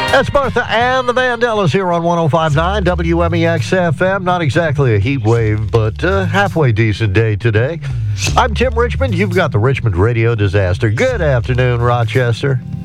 That's Martha and the Vandellas here on 105.9 WMEX FM. Not exactly a heat wave, but a halfway decent day today. I'm Tim Richmond. You've got the Richmond Radio Disaster. Good afternoon, Rochester.